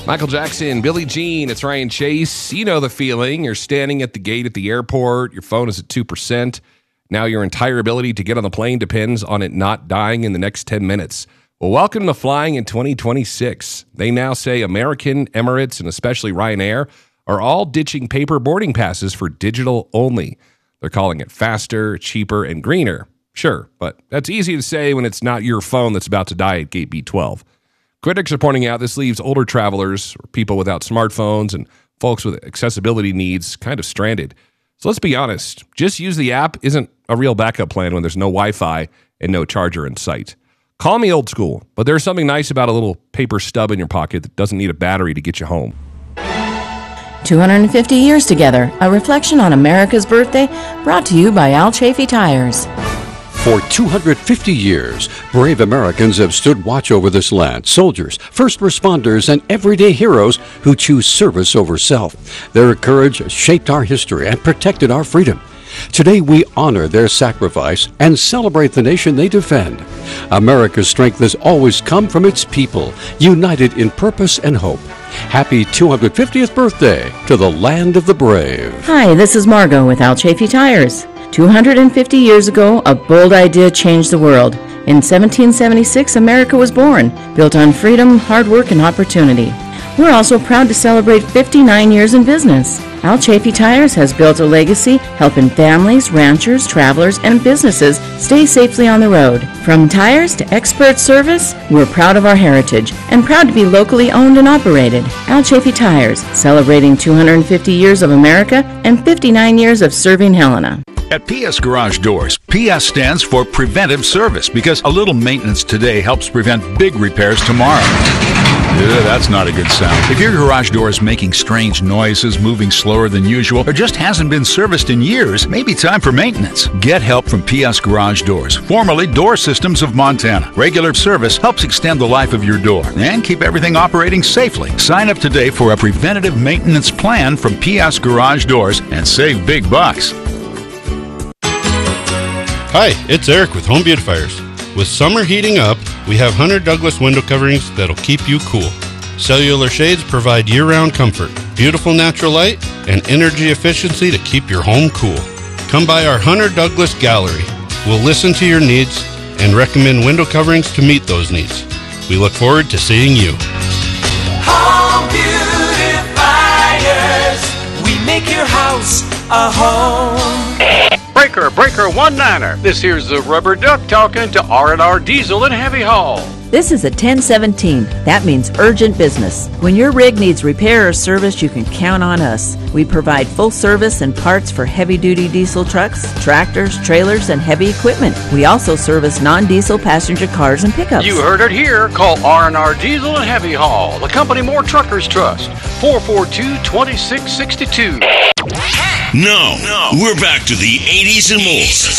Michael Jackson, Billie Jean, it's Ryan Chase. You know the feeling. You're standing at the gate at the airport. Your phone is at 2%. Now your entire ability to get on the plane depends on it not dying in the next 10 minutes. Well, welcome to flying in 2026. They now say American, Emirates, and especially Ryanair are all ditching paper boarding passes for digital only. They're calling it faster, cheaper, and greener. Sure, but that's easy to say when it's not your phone that's about to die at gate B12. Critics are pointing out this leaves older travelers, or people without smartphones, and folks with accessibility needs kind of stranded. So let's be honest, just use the app isn't a real backup plan when there's no Wi-Fi and no charger in sight. Call me old school, but there's something nice about a little paper stub in your pocket that doesn't need a battery to get you home. 250 years together, a reflection on America's birthday, brought to you by Al Chafee Tires. For 250 years, brave Americans have stood watch over this land. Soldiers, first responders, and everyday heroes who choose service over self. Their courage shaped our history and protected our freedom. Today we honor their sacrifice and celebrate the nation they defend. America's strength has always come from its people, united in purpose and hope. Happy 250th birthday to the land of the brave. Hi, this is Margot with Al Chafee Tires. 250 years ago, a bold idea changed the world. In 1776, America was born, built on freedom, hard work, and opportunity. We're also proud to celebrate 59 years in business. Al Chafee Tires has built a legacy helping families, ranchers, travelers, and businesses stay safely on the road. From tires to expert service, we're proud of our heritage and proud to be locally owned and operated. Al Chafee Tires, celebrating 250 years of America and 59 years of serving Helena. At PS Garage Doors, PS stands for preventive service because a little maintenance today helps prevent big repairs tomorrow. That's not a good sound. If your garage door is making strange noises, moving slower than usual, or just hasn't been serviced in years, maybe time for maintenance. Get help from PS Garage Doors, formerly Door Systems of Montana. Regular service helps extend the life of your door and keep everything operating safely. Sign up today for a preventative maintenance plan from PS Garage Doors and save big bucks. Hi, it's Eric with Home Beautifiers. With summer heating up, we have Hunter Douglas window coverings that'll keep you cool. Cellular shades provide year-round comfort, beautiful natural light, and energy efficiency to keep your home cool. Come by our Hunter Douglas gallery. We'll listen to your needs and recommend window coverings to meet those needs. We look forward to seeing you. Home Beautifiers, we make your house a home. Breaker 19er. This here's the Rubber Duck talking to R&R Diesel and Heavy Haul. This is a 1017. That means urgent business. When your rig needs repair or service, you can count on us. We provide full service and parts for heavy-duty diesel trucks, tractors, trailers, and heavy equipment. We also service non-diesel passenger cars and pickups. You heard it here. Call R&R Diesel and Heavy Haul, the company more truckers trust. 442-2662. No, we're back to the 80s and more.